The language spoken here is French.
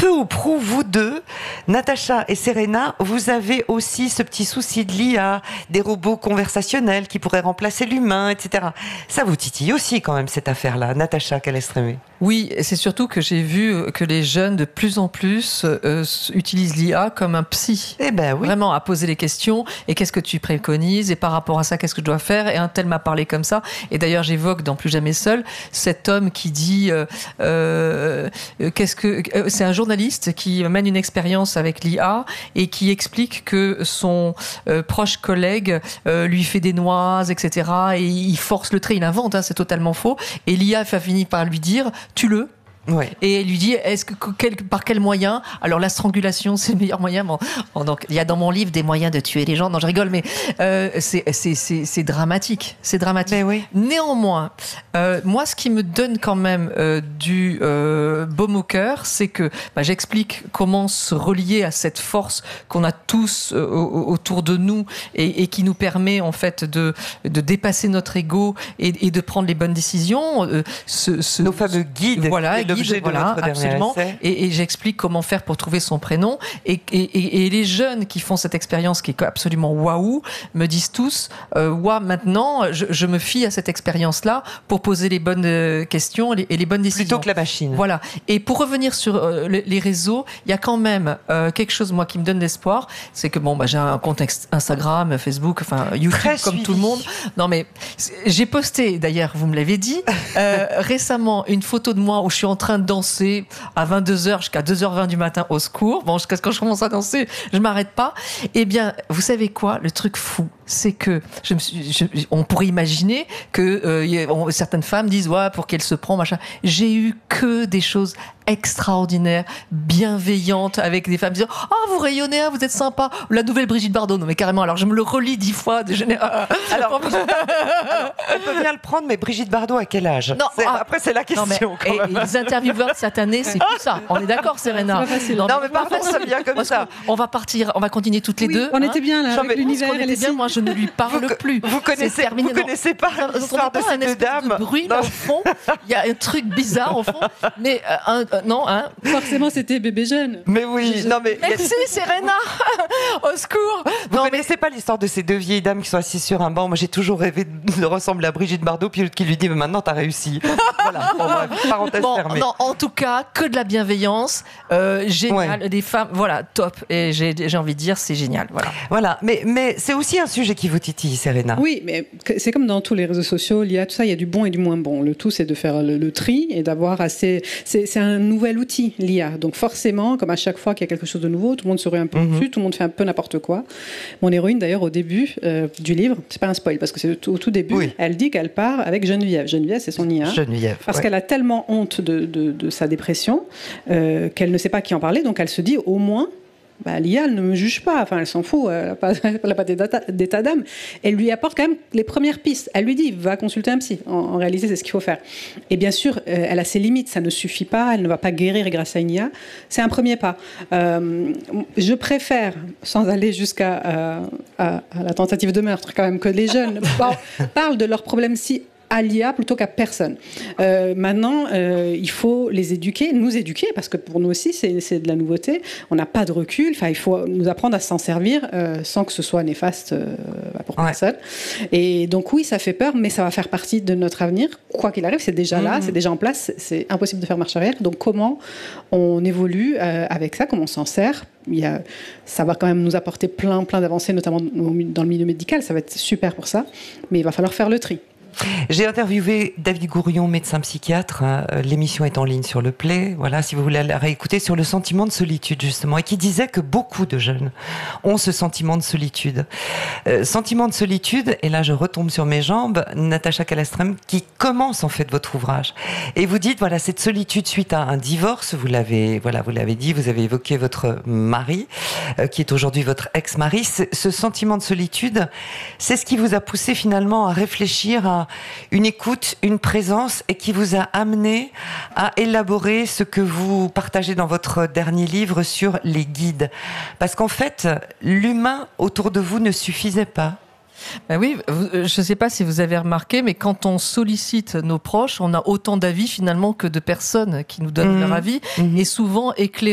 peu ou prou, vous deux, Natacha et Serena, vous avez aussi ce petit souci de l'IA, des robots conversationnels qui pourraient remplacer l'humain, etc. Ça vous titille aussi quand même cette affaire-là. Natacha Calestrémé. Oui, et c'est surtout que j'ai vu que les jeunes de plus en plus utilisent l'IA comme un psy. Eh ben oui. Vraiment à poser les questions. Et qu'est-ce que tu préconises? Et par rapport à ça, qu'est-ce que je dois faire? Et un tel m'a parlé comme ça. Et d'ailleurs, j'évoque dans Plus jamais seul cet homme qui dit c'est un journaliste qui mène une expérience avec l'IA et qui explique que son proche collègue lui fait des noises, etc. Et il force le trait. Il invente, hein, c'est totalement faux. Et l'IA finit par lui dire tue-le. Ouais. Et elle lui dit par quel moyen? Alors la strangulation c'est le meilleur moyen. Donc il y a dans mon livre des moyens de tuer les gens. Non, je rigole, mais c'est dramatique. C'est dramatique. Mais oui. Néanmoins, moi ce qui me donne quand même du baume au cœur, c'est que j'explique comment se relier à cette force qu'on a tous autour de nous et qui nous permet en fait de dépasser notre ego et de prendre les bonnes décisions. Nos fameux guides. Voilà. Voilà, absolument. Et j'explique comment faire pour trouver son prénom. Et les jeunes qui font cette expérience qui est absolument waouh me disent tous maintenant je me fie à cette expérience-là pour poser les bonnes questions et les bonnes décisions. Plutôt que la machine. Voilà. Et pour revenir sur les réseaux, il y a quand même quelque chose moi qui me donne l'espoir, c'est que j'ai un compte Instagram, Facebook, enfin YouTube très comme suivi. Tout le monde. Non mais j'ai posté d'ailleurs, vous me l'avez dit, récemment une photo de moi où je suis en train de danser à 22h jusqu'à 2h20 du matin au secours. Jusqu'à ce que je commence à danser, je m'arrête pas. Eh bien, vous savez quoi? Le truc fou, c'est que on pourrait imaginer que certaines femmes disent pour qu'elle se prend, machin. J'ai eu que des choses extraordinaires, bienveillantes avec des femmes disant vous rayonnez, vous êtes sympa. La nouvelle Brigitte Bardot, non mais carrément. Alors je me le relis 10 fois. Alors, on peut bien le prendre, mais Brigitte Bardot à quel âge? Après c'est la question. Les intervieweurs de cette année, c'est tout ça. On est d'accord, Serena? C'est pas facile. Non mais pardon, ça vient comme ça. On va continuer toutes les deux. On était bien là, avec l'univers et les bien. Moi, je ne lui parle plus. Vous connaissez pas l'histoire de ces deux dames? De bruit là, au fond. Il y a un truc bizarre au fond. Mais non, hein. Forcément, c'était bébé jeune. Mais oui, non mais. Merci, Serena. Au secours. Vous connaissez pas l'histoire de ces deux vieilles dames qui sont assises sur un banc? Moi, j'ai toujours rêvé de ressembler à Brigitte Bardot, puis l'autre qui lui dit mais maintenant t'as réussi. Voilà. Bon, bref, parenthèse fermée. Non, en tout cas, que de la bienveillance, génial, des femmes, voilà, top. Et j'ai envie de dire, c'est génial, voilà. Mais c'est aussi un sujet qui vous titille, Serena. Oui, mais c'est comme dans tous les réseaux sociaux, il y a tout ça, il y a du bon et du moins bon. Le tout, c'est de faire le tri et d'avoir assez. C'est un nouvel outil, l'IA. Donc forcément, comme à chaque fois qu'il y a quelque chose de nouveau, tout le monde se rue un peu dessus, tout le monde fait un peu n'importe quoi. Mon héroïne, d'ailleurs, au début du livre, c'est pas un spoil parce que c'est au tout début, elle dit qu'elle part avec Geneviève. Geneviève, c'est son IA. Geneviève. Parce qu'elle a tellement honte de sa dépression qu'elle ne sait pas qui en parler, donc elle se dit au moins l'IA, elle ne me juge pas, enfin elle s'en fout, elle n'a pas d'état d'âme. Elle lui apporte quand même les premières pistes. Elle lui dit, va consulter un psy. En réalité, c'est ce qu'il faut faire. Et bien sûr, elle a ses limites, ça ne suffit pas, elle ne va pas guérir grâce à une IA. C'est un premier pas. Je préfère, sans aller jusqu'à à la tentative de meurtre quand même, que les jeunes parlent de leurs problèmes à l'IA plutôt qu'à personne. Maintenant, il faut les éduquer, nous éduquer, parce que pour nous aussi, c'est de la nouveauté. On n'a pas de recul. Il faut nous apprendre à s'en servir sans que ce soit néfaste pour personne. Et donc oui, ça fait peur, mais ça va faire partie de notre avenir. Quoi qu'il arrive, c'est déjà là, c'est déjà en place. C'est impossible de faire marche arrière. Donc comment on évolue avec ça, comment on s'en sert? Ça va quand même nous apporter plein d'avancées, notamment dans le milieu médical. Ça va être super pour ça. Mais il va falloir faire le tri. J'ai interviewé David Gourion, médecin psychiatre. L'émission est en ligne sur le Play. Voilà, si vous voulez la réécouter, sur le sentiment de solitude, justement, et qui disait que beaucoup de jeunes ont ce sentiment de solitude. Sentiment de solitude, et là je retombe sur mes jambes, Natacha Calestrémé, qui commence en fait votre ouvrage. Et vous dites, cette solitude suite à un divorce, vous l'avez dit, vous avez évoqué votre mari, qui est aujourd'hui votre ex-mari. Ce sentiment de solitude, c'est ce qui vous a poussé finalement à réfléchir à une écoute, une présence, et qui vous a amené à élaborer ce que vous partagez dans votre dernier livre sur les guides. Parce qu'en fait, l'humain autour de vous ne suffisait pas. Oui, je ne sais pas si vous avez remarqué, mais quand on sollicite nos proches, on a autant d'avis finalement que de personnes qui nous donnent leur avis, et souvent éclairés.